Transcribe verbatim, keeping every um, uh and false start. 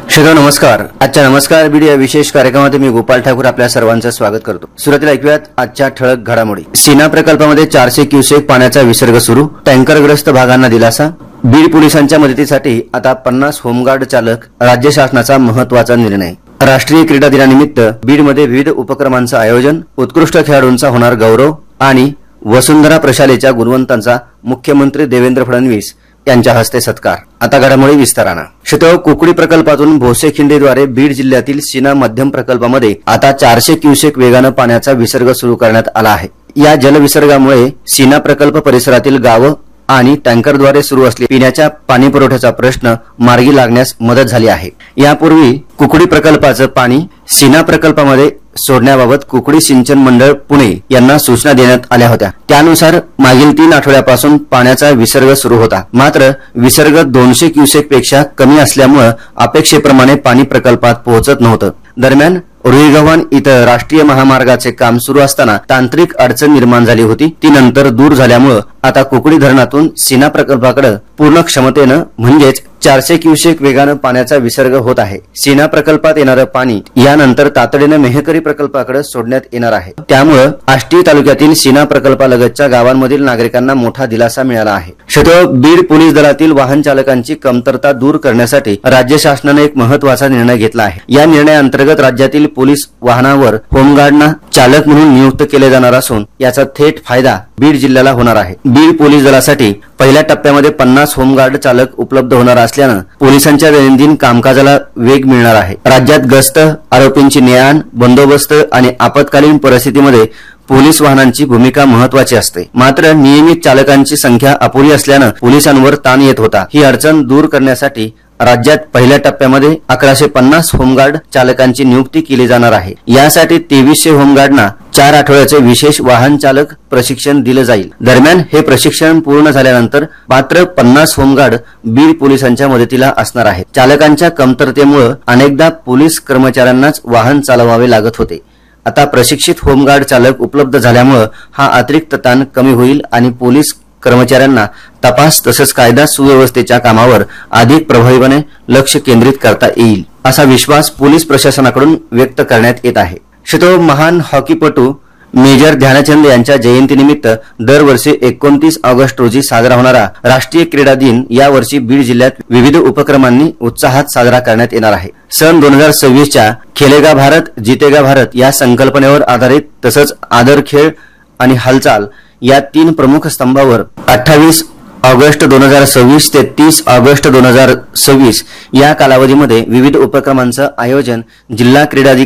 श्रोतो नमस्कार. आजच्या नमस्कार बीड या विशेष कार्यक्रमात मी गोपाल ठाकूर आपल्या सर्वांचं स्वागत करतो. सुरुवातीला ऐकूयात आजच्या ठळक घडामोडी. सीना प्रकल्पामध्ये चारशे क्युसेक पाण्याचा विसर्ग सुरू, टँकरग्रस्त भागांना दिलासा. बीड पोलिसांच्या मदतीसाठी आता पन्नास होमगार्ड चालक, राज्य शासनाचा महत्वाचा निर्णय. राष्ट्रीय क्रीडा दिनानिमित्त बीडमध्ये विविध उपक्रमांचं आयोजन, उत्कृष्ट खेळाडूंचा होणार गौरव आणि वसुंधरा प्रशालेच्या गुणवंतांचा मुख्यमंत्री देवेंद्र फडणवीस यांच्या हस्ते सत्कार. आता घडामोडी विस्तारानं. शेतो कुकडी प्रकल्पातून भोसेखिंडीद्वारे बीड जिल्ह्यातील सीना मध्यम प्रकल्पामध्ये आता चारशे क्युसेक वेगानं पाण्याचा विसर्ग सुरू करण्यात आला आहे. या जलविसर्गामुळे सीना प्रकल्प परिसरातील गावं आणि टँकरद्वारे सुरू असलेल्या पिण्याच्या पाणी पुरवठ्याचा प्रश्न मार्गी लागण्यास मदत झाली आहे. यापूर्वी कुकडी प्रकल्पाचं पाणी सीना प्रकल्पामध्ये सोडण्याबाबत कुकडी सिंचन मंडळ पुणे यांना सूचना देण्यात आल्या होत्या. त्यानुसार मागील तीन आठवड्यापासून पाण्याचा विसर्ग सुरू होता. मात्र विसर्ग दोनशे क्युसेक पेक्षा कमी असल्यामुळे अपेक्षेप्रमाणे पाणी प्रकल्पात पोहोचत नव्हतं. दरम्यान रुईगव्हाण इथं राष्ट्रीय महामार्गाचे काम सुरू असताना तांत्रिक अडचण निर्माण झाली होती. ती नंतर दूर झाल्यामुळे आता कुकडी धरणातून सीना प्रकल्पाकडे पूर्ण क्षमतेनं म्हणजेच चारशे क्युसेक वेगानं पाण्याचा विसर्ग होत आहे. सीना प्रकल्पात येणारं पाणी यानंतर तातडीनं मेहकरी प्रकल्पाकडे सोडण्यात येणार आहे. त्यामुळे आष्टी तालुक्यातील सीना प्रकल्पालगतच्या गावांमधील नागरिकांना मोठा दिलासा मिळाला आहे. शेतो बीड पोलीस दलातील वाहन चालकांची कमतरता दूर करण्यासाठी राज्य शासनाने एक महत्वाचा निर्णय घेतला आहे. या निर्णयाअंतर्गत राज्यातील पोलीस वाहनावर होमगार्डना चालक म्हणून नियुक्त केले जाणार असून याचा थेट फायदा बीड जिल्ह्याला होणार आहे. बीड पोलीस दलासाठी पहिल्या टप्प्यामध्ये पन्नास होमगार्ड चालक उपलब्ध होणार असल्यानं पोलिसांच्या दैनंदिन कामकाजाला वेग मिळणार आहे. राज्यात गस्त, आरोपींची ने-आण, बंदोबस्त आणि आपत्कालीन परिस्थितीमध्ये पोलीस वाहनांची भूमिका महत्वाची असते. मात्र नियमित चालकांची संख्या अपुरी असल्यानं पोलिसांवर ताण येत होता. ही अडचण दूर करण्यासाठी राज्यात पहिल्या टप्प्यामध्ये अकराशे पन्नास होमगार्ड चालकांची नियुक्ती केली जाणार आहे. यासाठी तेवीसशे होमगार्डना चार आठवड्याचे विशेष वाहन चालक प्रशिक्षण दिलं जाईल. दरम्यान हे प्रशिक्षण पूर्ण झाल्यानंतर मात्र पन्नास होमगार्ड बीड पोलिसांच्या मदतीला असणार आहेत. चालकांच्या कमतरतेमुळे अनेकदा पोलीस कर्मचाऱ्यांनाच वाहन चालवावे लागत होते. आता प्रशिक्षित होमगार्ड चालक उपलब्ध झाल्यामुळे हा अतिरिक्त ताण कमी होईल आणि पोलीस कर्मचाऱ्यांना तपास तसंच कायदा सुव्यवस्थेच्या कामावर अधिक प्रभावीपणे लक्ष केंद्रित करता येईल असा विश्वास पोलीस प्रशासनाकडून व्यक्त करण्यात येत आहे. शेतो महान हॉकीपटू मेजर ध्यानचंद यांच्या जयंतीनिमित्त दरवर्षी एकोणतीस ऑगस्ट रोजी साजरा होणारा राष्ट्रीय क्रीडा दिन यावर्षी बीड जिल्ह्यात विविध उपक्रमांनी उत्साहात साजरा करण्यात येणार आहे. सन दोन हजार सव्वीसच्या खेलेगा भारत जितेगा भारत या संकल्पनेवर आधारित तसंच आदर, खेळ आणि हालचाल या तीन प्रमुख स्तंभावर अठ्ठावीस ऑगस्ट दोन हजार सव्वीस ते तीस ऑगस्ट दोन हजार सव्वीस या कालावधीमध्ये विविध उपक्रमांचं आयोजन जिल्हा क्रीडाधिकारी